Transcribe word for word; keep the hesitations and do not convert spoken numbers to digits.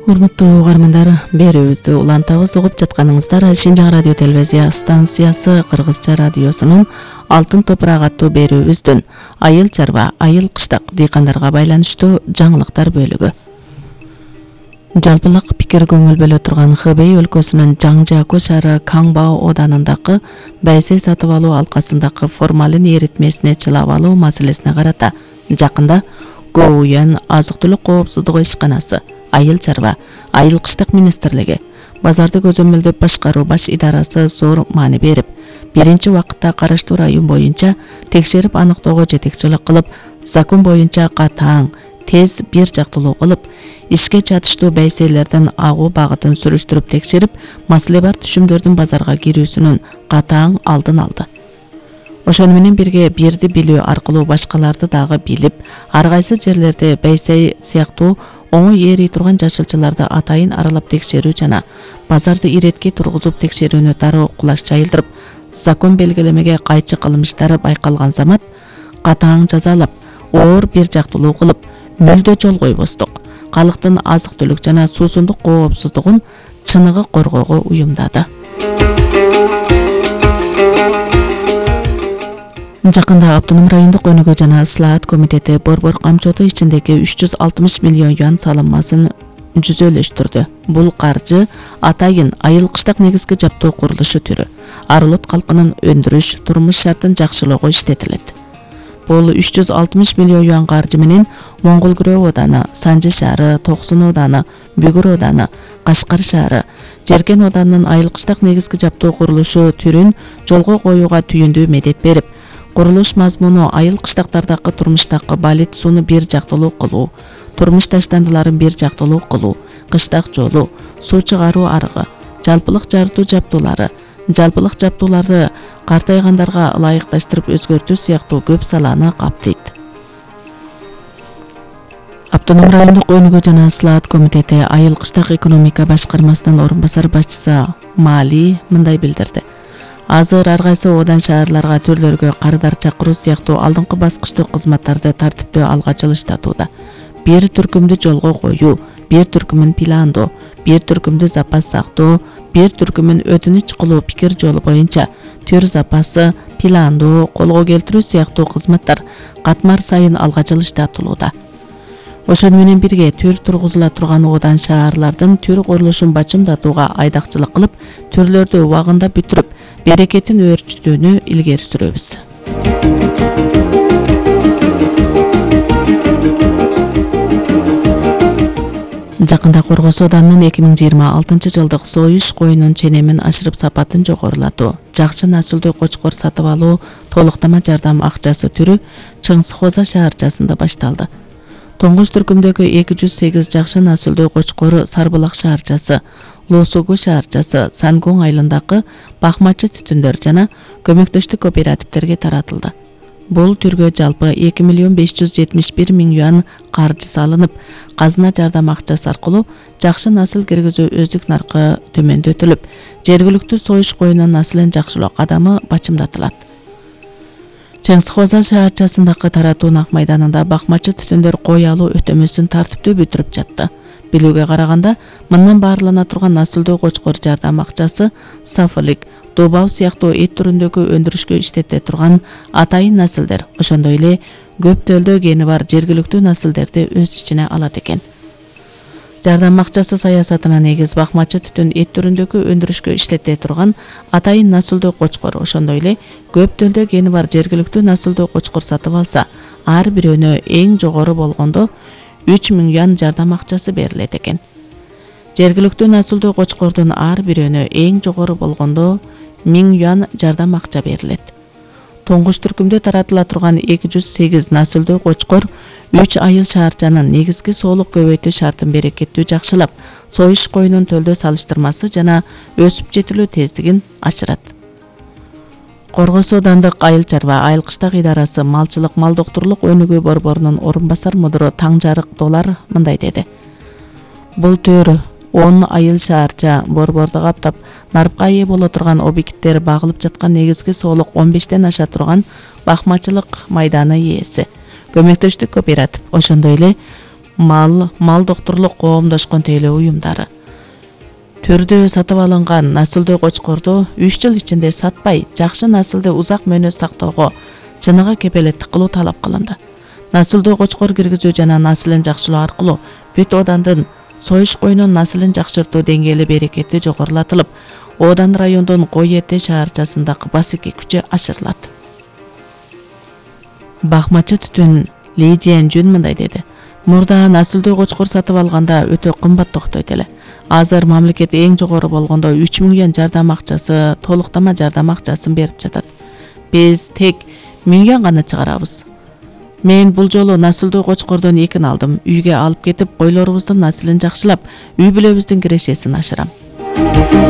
Урматтуу угармандар, берүүбүздү улантабыз. Угуп жатканыңыздар Шинжаң радио телевизия станциясы Кыргызча радиосунун Алтын топурак аттуу берүүбүздүн айыл чарба, айыл кыштак дыйкандарга байланыштуу жаңылыктар бөлүгү. Жалпылык пикир көңүл бөлө турган Хэбэй өлкөсүнүн Жаңжаку шаары Каңбао оданындагы Байсей сатып алуу алкасындагы формалин эритмесине чылап алуу маселесине карата жакында Гоуян азык-түлүк коопсуздугу ишканасы, айыл чарба, айыл кыштак министрлиги, базарды көзөмөлдөп башкаруу баш идарасы зор маани берип, биринчи убакытта караштуу район боюнча текшерип аныктоого жетекчилик кылып, закон боюнча катаң, тез бир жактылуу кылып, ишке чатыштуу байсейлердин агуу багытын сүрүштүрүп текшерип, маселе бар түшүмдөрдүн базарга кирүүсүнүн катаң алдын алды. Ошону менен бирге бирди билүү аркылуу башкаларды дагы билип, ар кайсы жерлерде байсей сыяктуу оңой ээрий турган жашылчаларды атайын аралап текшерүү жана базарды иретке тургузуп текшерүүнү дароо кулаш жайылдырып, закон белгилемеге кайчы кылмыштар байкалган замат катаң жазалап, оор бир жактылуу кылып, мүлдө жол койбостук, калктын азык-түлүк жана суусундук коопсуздугун чыныгы коргоого уюмдады. Жакында Автоном райондук өнүгүү жана ыслаат комитети борбор камчоту ичиндеги үч жүз алтымыш миллион юан салынмасын жүзөлөштүрдү. Бул каржы атайын айыл кыштак негизги жаптоо курулушу түрү, арылыт калкынын өндүрүш, турмуш шартын жакшылоого иштетилет. Бул үч жүз алтымыш миллион юан каржы менен Моңгол Күрөө ооданы, Санжы шаары, Токсун ооданы, Бүгүр ооданы, Кашкар шаары, Жеркен ооданынын айыл кыштак негизги жаптоо курулушу түрүн жолго коюуга түйүндүү медет берип, курулуш мазмуну айыл кыштактардагы турмуштагы балет сууну бир жактылуу кылуу, турмуш таштандыларын бир жактылуу кылуу, кыштак жолу, суу чыгаруу арыгы, жалпылык жарытуу жаптуулары, жалпылык жаптууларды картайгандарга ылайыкташтырып өзгөртүү сыяктуу көп саланы каптайт. Автоном райондук өнүгүү жана ыслаат комитети айыл кыштак экономика башкармасынын орун басар башчысы Мали мындай билдирди. Азыр ар кайсы оодан шаарларга түрлөргө кардар чакыруу сыяктуу алдыңкы баскычтуу кызматтарды тартиптүү алга жылыштатууда. Бир түркүмдү жолго коюу, бир түркүмүн пландоо, бир түркүмдү запас сактоо, бир түркүмүн өтүнүч кылуу пикир жолу боюнча түр запасы, пландоо, колго келтирүү сыяктуу кызматтар катмар сайын алга жылыштатылууда. Ошону менен бирге түр тургузула турган оодан шаарлардын түр курулушун бачымдатууга айдакчылык кылып, түрлөрдү убагында бүтүрүп, берекетин өөрчүтүүнү илгери сүрөбүз. Жакында Коргос оданынын эки миң жыйырма алтынчы жылдык союш коюнун ченемин ашырып сапатын жогорулатуу, жакшы насылдуу кочкор сатып алуу толуктама жардам акчасы түрү Чыңсхоза шаарчасында башталды. Тоңгуш түркүмдөгү эки жүз сегиз жакшы насылдуу кочкор Сарбулак шаарчасы, Лосугу шаарчасы, Сангоң айылындагы бакмачы түтүндөр жана көмөктөштүк кооперативтерге таратылды. Бул түргө жалпы эки миллион беш жүз жетимиш бир миң юан каржы салынып, казына жардам акчасы аркылуу жакшы насыл киргизүү өздүк наркы төмөндөтүлүп, жергиликтүү союш коюнун насылын жакшылоо кадамы бачымдатылат. Чыңсхоза шаарчасындагы таратуу ак майданында бакмачы түтүндөр кой алуу өтөмөсүн тартиптүү бүтүрүп жатты. Билүүгө караганда, мындан баарлана турган насылдуу кочкор жардам акчасы сафылык, добау сыяктуу эт түрүндөгү өндүрүшкө иштете турган атайын насылдер, ошондой эле көп төлдө гени бар жергиликтүү насылдерди өз ичине алат экен. Жардам акчасы саясатына негиз бакмачы түтүн эт түрүндөгү өндүрүшкө иштете турган атайын насылдуу кочкор, ошондой эле көп төлдө гени бар жергиликтүү насылдуу кочкор сатып алса, ар бирөөнө эң жогору болгондо үч миң юан жардам акчасы берилет экен. Жергиликтүү насылдуу кочкордун ар бирөөнө эң жогору болгондо миң юан жардам акча берилет. Тоңгуш түркүмдө таратыла турган эки жүз сегиз насылдуу кочкор үч айыл шаарчанын негизги соолук көбөйтүү шартын берекеттүү жакшылап, союш коюнун төлдө салыштырмасы жана өсүп жетилүү тездигин ашырат. Коргос оодандык айыл чарба, айыл кыштак идарасы малчылык мал доктурлук өнүгүү борборунун орун басар мудуру Таңжарык Долар мындай деди. Бул төр он айыл шаарча борборду каптап, нарыпка ээ боло турган объекттер багылып жаткан негизги соолук он бештен аша турган бакмачылык майданы ээси, көмөктөштүк кооператив, ошондой эле мал, мал докторлук коомдошкон тейлөө уюмдары. Түрдө сатып алынган насылдуу кочкорду үч жыл ичинде сатпай, жакшы насылды узак мөөнөт сактоого чыныгы кепелеттик кылуу талап кылынды. Насылдуу кочкор киргизүү жана насылын жакшылоо аркылуу бүт одандын союш коюнун насылын жакшыртуу деңгээли берекети жогорулатылып, Одан райондун Кой-Эте шаарчасындагы басыки күчү ашырылат. Бакмачы түтүн Ли Жиэн-жун мындай деди. Мурда насылдуу кочкор сатып алганда өтө кымбат токтойт эле. Азыр мамлекет эң жогору болгондо үч миң юан жардам акчасы, толуктама жардам акчасын берип жатат. Биз тек миң юан гана чыгарабыз. Мен бул жолу насылдуу кочкордон экин алдым. Үйгө алып кетип, койлорубуздун насылын жакшылап, үй бүлөбүздүн кирешесин ашырам.